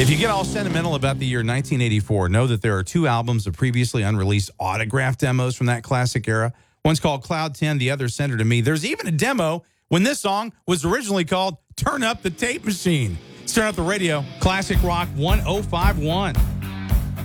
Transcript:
If you get all sentimental about the year 1984, know that there are two albums of previously unreleased autograph demos from that classic era. One's called Cloud 10, the other Send Her to Me. There's even a demo when this song was originally called Turn Up the Tape Machine. Let's turn up the radio. Classic Rock 1051.